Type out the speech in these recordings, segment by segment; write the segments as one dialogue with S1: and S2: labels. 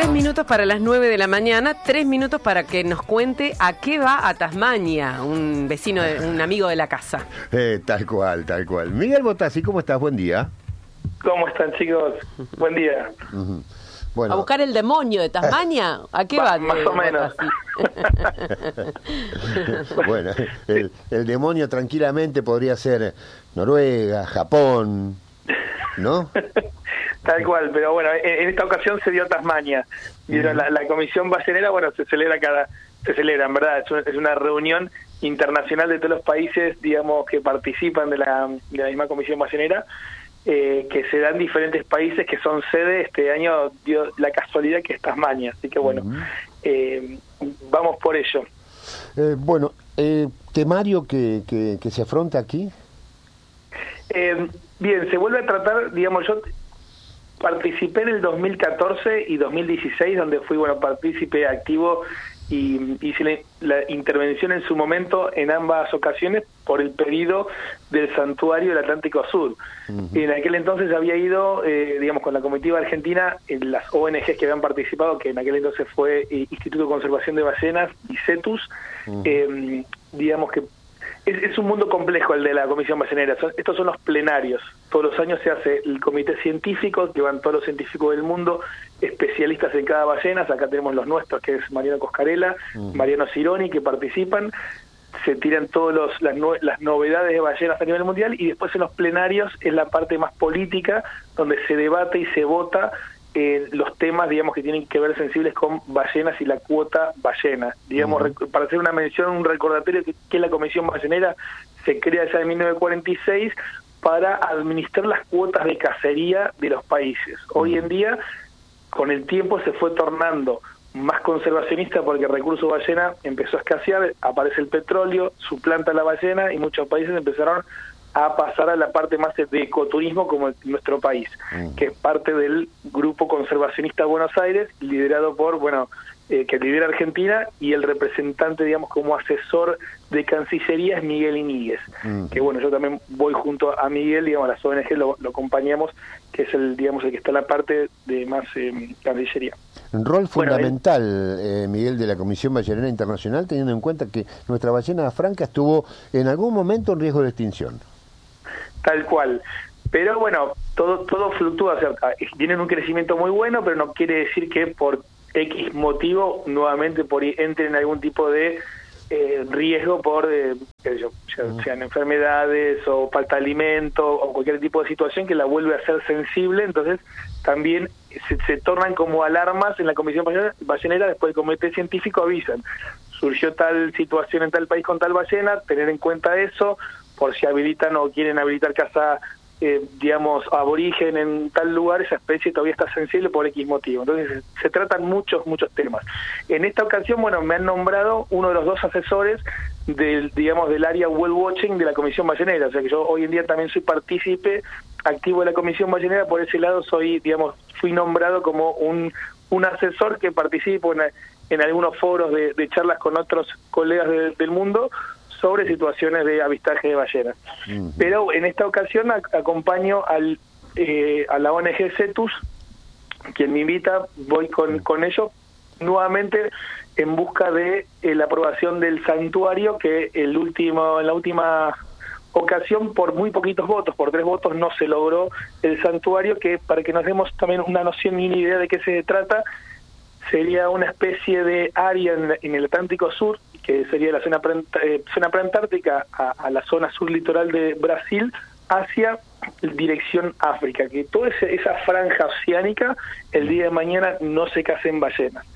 S1: 3 minutos para las 9 de la mañana, 3 minutos para que nos cuente a qué va a Tasmania, un vecino, un amigo de la casa.
S2: Tal cual, tal cual. Miguel Botassi, ¿cómo estás? Buen día.
S3: ¿Cómo están, chicos? Buen día.
S2: Bueno.
S1: ¿A buscar el demonio de Tasmania? ¿A qué va?
S3: Más o menos.
S2: Bueno, el demonio tranquilamente podría ser Noruega, Japón, ¿no?
S3: Tal cual, pero bueno, en esta ocasión se dio Tasmania. Vieron, la Comisión Ballenera, bueno, se celebra en verdad, es una reunión internacional de todos los países, digamos, que participan de la misma Comisión Ballenera, que se dan en diferentes países que son sede. Este año dio la casualidad que es Tasmania, así que bueno, vamos por ello.
S2: Bueno, temario que se afronta aquí.
S3: Bien, se vuelve a tratar, digamos, yo participé en el 2014 y 2016, donde fui, bueno, partícipe activo y hice la intervención en su momento en ambas ocasiones por el pedido del Santuario del Atlántico Sur. En aquel entonces había ido, digamos, con la comitiva argentina, las ONGs que habían participado, que en aquel entonces fue Instituto de Conservación de Ballenas y CETUS, digamos que es un mundo complejo el de la Comisión Ballenera. Estos son los plenarios. Todos los años se hace el comité científico, que van todos los científicos del mundo, especialistas en cada ballena. Acá tenemos los nuestros, que es Mariano Coscarella, Mariano Cironi, que participan. Se tiran todas las novedades de ballenas a nivel mundial, y después en los plenarios es la parte más política, donde se debate y se vota los temas, digamos, que tienen que ver sensibles con ballenas y la cuota ballena. Digamos, para hacer una mención, un recordatorio, que la Comisión Ballenera se crea ya en 1946 para administrar las cuotas de cacería de los países. Hoy en día, con el tiempo, se fue tornando más conservacionista porque el recurso ballena empezó a escasear, aparece el petróleo, suplanta la ballena, y muchos países empezaron a pasar a la parte más de ecoturismo, como nuestro país, que es parte del Grupo Conservacionista Buenos Aires, liderado por, que lidera Argentina, y el representante, digamos, como asesor de Cancillería es Miguel Iñiguez, que bueno, yo también voy junto a Miguel, digamos, las ONG lo acompañamos, que es el que está en la parte de más Cancillería.
S2: Un rol fundamental, Miguel, de la Comisión Ballenera Internacional, teniendo en cuenta que nuestra ballena franca estuvo en algún momento en riesgo de extinción. Tal
S3: cual. Pero bueno, todo fluctúa, o sea, tienen un crecimiento muy bueno, pero no quiere decir que por X motivo nuevamente entre en algún tipo de riesgo por sean enfermedades o falta de alimento o cualquier tipo de situación que la vuelve a ser sensible. Entonces también se tornan como alarmas en la Comisión Ballenera. Después el comité científico avisan: surgió tal situación en tal país con tal ballena, tener en cuenta eso por si habilitan o quieren habilitar caza, digamos, aborigen en tal lugar. Esa especie todavía está sensible por X motivo. Entonces se tratan muchos temas. En esta ocasión, bueno, me han nombrado uno de los dos asesores del área Whale Watching de la Comisión Ballenera. O sea que yo hoy en día también soy partícipe activo de la Comisión Ballenera. Por ese lado fui nombrado como un asesor que participo en algunos foros de charlas con otros colegas del mundo sobre situaciones de avistaje de ballenas. Pero en esta ocasión acompaño a la ONG CETUS, quien me invita. Voy con ellos nuevamente en busca de la aprobación del santuario, que en la última ocasión, por muy poquitos votos, por 3 votos, no se logró el santuario, que, para que nos demos también una noción y una idea de qué se trata, sería una especie de área en el Atlántico Sur, que sería la zona preantártica a la zona sur litoral de Brasil, hacia dirección África, que toda esa franja oceánica el día de mañana no se casen ballenas.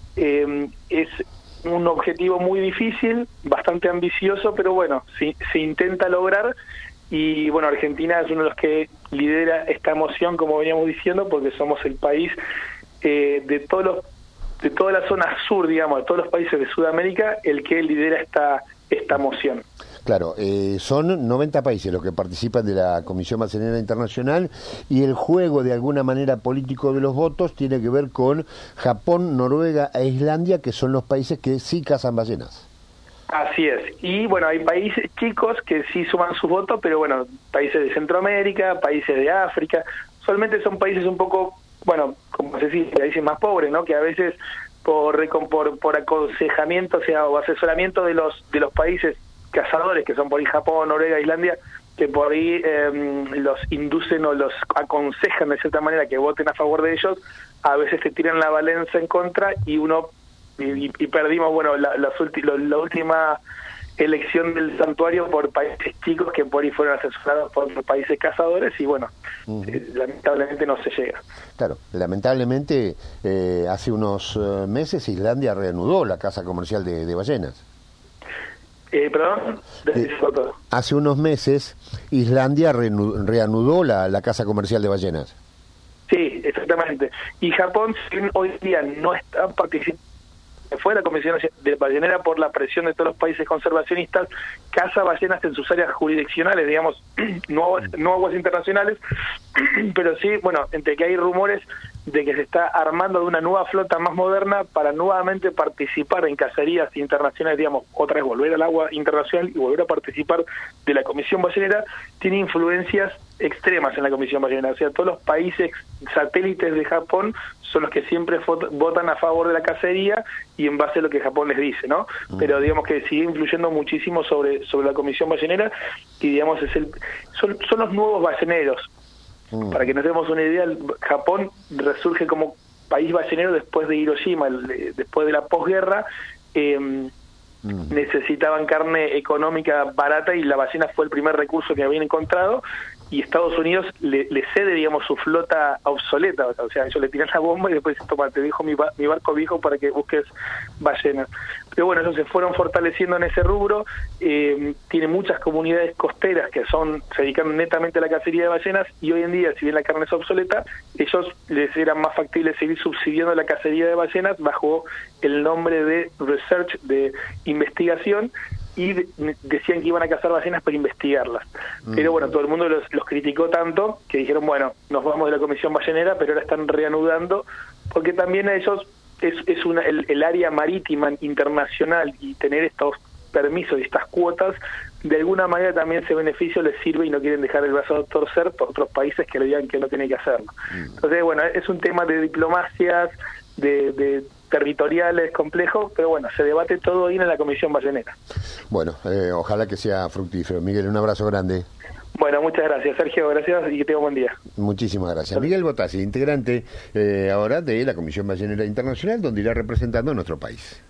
S3: Es un objetivo muy difícil, bastante ambicioso, pero bueno, se intenta lograr. Y bueno, Argentina es uno de los que lidera esta moción, como veníamos diciendo, porque somos el país de toda la zona sur, digamos, de todos los países de Sudamérica, el que lidera esta moción.
S2: Claro, son 90 países los que participan de la Comisión Ballenera Internacional, y el juego, de alguna manera, político de los votos tiene que ver con Japón, Noruega e Islandia, que son los países que sí cazan ballenas.
S3: Así es. Y bueno, hay países chicos que sí suman sus votos, pero bueno, países de Centroamérica, países de África, solamente son países un poco bueno, como se dice, países más pobres, ¿no? Que a veces por aconsejamiento, o sea, o asesoramiento de los países cazadores, que son por ahí Japón, Noruega, Islandia, que por ahí los inducen o los aconsejan de cierta manera que voten a favor de ellos, a veces se tiran la balanza en contra y perdimos, bueno, la última elección del santuario por países chicos que por ahí fueron asesorados por los países cazadores y bueno, lamentablemente no se llega.
S2: Claro, lamentablemente hace unos meses Islandia reanudó la caza comercial de ballenas.
S3: Perdón,
S2: hace unos meses Islandia reanudó la caza comercial de ballenas.
S3: Sí, exactamente. Y Japón hoy día no está participando, fue la Comisión de Ballenera por la presión de todos los países conservacionistas, caza ballenas en sus áreas jurisdiccionales, digamos, no aguas internacionales, pero sí, bueno, entre que hay rumores de que se está armando de una nueva flota más moderna para nuevamente participar en cacerías internacionales, digamos, otra vez volver al agua internacional y volver a participar de la Comisión Ballenera, tiene influencias extremas en la Comisión Ballenera, o sea, todos los países satélites de Japón son los que siempre votan a favor de la cacería y en base a lo que Japón les dice, ¿no? Pero digamos que sigue influyendo muchísimo sobre la Comisión Ballenera y digamos son los nuevos balleneros. Para que nos demos una idea, Japón resurge como país ballenero después de Hiroshima, después de la posguerra. Necesitaban carne económica barata y la ballena fue el primer recurso que habían encontrado, y Estados Unidos le cede, digamos, su flota obsoleta, o sea, ellos le tiran la bomba y después dicen, toma, te dejo mi barco viejo para que busques ballenas. Pero bueno, ellos se fueron fortaleciendo en ese rubro, tiene muchas comunidades costeras que se dedican netamente a la cacería de ballenas, y hoy en día, si bien la carne es obsoleta, ellos les era más factible seguir subsidiando la cacería de ballenas bajo el nombre de research, de investigación, y decían que iban a cazar ballenas para investigarlas. Pero bueno, todo el mundo los criticó tanto que dijeron, bueno, nos vamos de la Comisión Ballenera, pero ahora están reanudando, porque también a ellos el área marítima internacional y tener estos permisos y estas cuotas, de alguna manera también ese beneficio les sirve y no quieren dejar el brazo a torcer por otros países que le digan que no tienen que hacerlo. Entonces, bueno, es un tema de diplomacias, de territoriales complejo, pero bueno, se debate todo ahí en la Comisión Ballenera.
S2: Bueno, ojalá que sea fructífero. Miguel, un abrazo grande.
S3: Bueno, muchas gracias, Sergio, gracias y que tenga un buen día.
S2: Muchísimas gracias. Miguel Bottazzi, integrante ahora de la Comisión Ballenera Internacional, donde irá representando a nuestro país.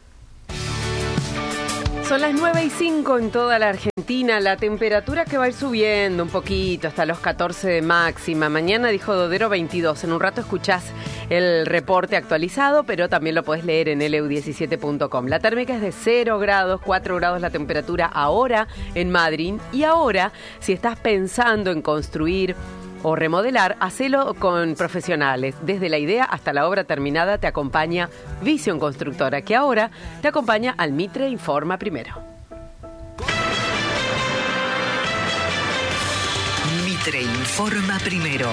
S1: Son las 9:05 en toda la Argentina. La temperatura que va a ir subiendo un poquito hasta los 14 de máxima. Mañana, dijo Dodero, 22. En un rato escuchás el reporte actualizado, pero también lo podés leer en leu17.com. La térmica es de 0 grados, 4 grados la temperatura ahora en Madrid. Y ahora, si estás pensando en construir o remodelar, hacelo con profesionales. Desde la idea hasta la obra terminada te acompaña Visión Constructora, que ahora te acompaña al Mitre Informa Primero.
S4: Mitre Informa Primero.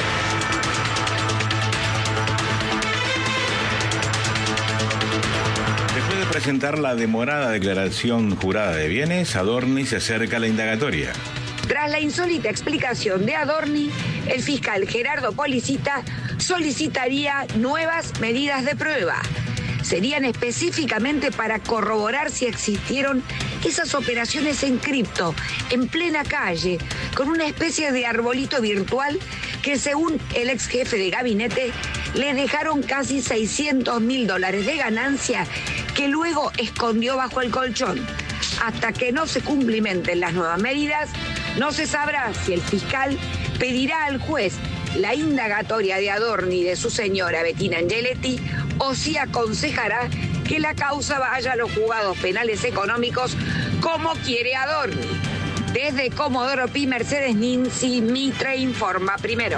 S5: Después de presentar la demorada declaración jurada de bienes, Adorni se acerca a la indagatoria.
S6: Tras la insólita explicación de Adorni, el fiscal Gerardo Policita solicitaría nuevas medidas de prueba. Serían específicamente para corroborar si existieron esas operaciones en cripto, en plena calle, con una especie de arbolito virtual que, según el ex jefe de gabinete, le dejaron casi $600.000 de ganancia que luego escondió bajo el colchón. Hasta que no se cumplimenten las nuevas medidas, no se sabrá si el fiscal pedirá al juez la indagatoria de Adorni y de su señora Bettina Angeletti o si aconsejará que la causa vaya a los juzgados penales económicos como quiere Adorni. Desde Comodoro Pi, Mercedes Ninzi, Mitre Informa Primero.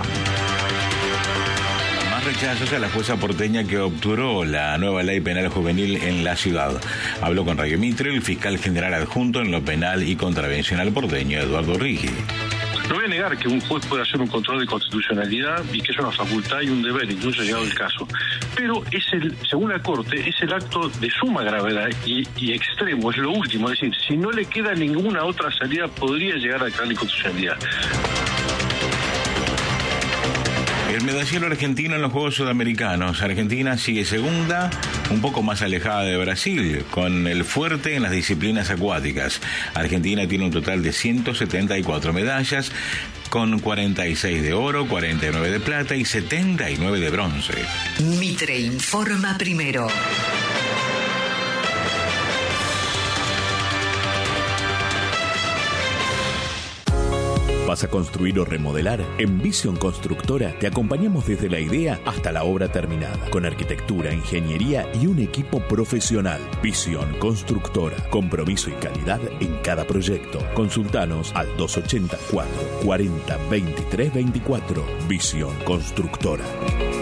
S5: Más rechazos a la jueza porteña que obturó la nueva ley penal juvenil en la ciudad. Habló con Radio Mitre el fiscal general adjunto en lo penal y contravencional porteño, Eduardo Riggi.
S7: No voy a negar que un juez puede hacer un control de constitucionalidad y que es una facultad y un deber, incluso llegado el caso. Pero según la Corte, es el acto de suma gravedad y extremo, es lo último. Es decir, si no le queda ninguna otra salida, podría llegar a declarar inconstitucionalidad.
S5: El medallero argentino en los Juegos Sudamericanos. Argentina sigue segunda, un poco más alejada de Brasil, con el fuerte en las disciplinas acuáticas. Argentina tiene un total de 174 medallas, con 46 de oro, 49 de plata y 79 de bronce.
S4: Mitre informa primero.
S8: ¿Vas a construir o remodelar? En Vision Constructora te acompañamos desde la idea hasta la obra terminada, con arquitectura, ingeniería y un equipo profesional. Vision Constructora, compromiso y calidad en cada proyecto. Consultanos al 284 40 23 24. Vision Constructora.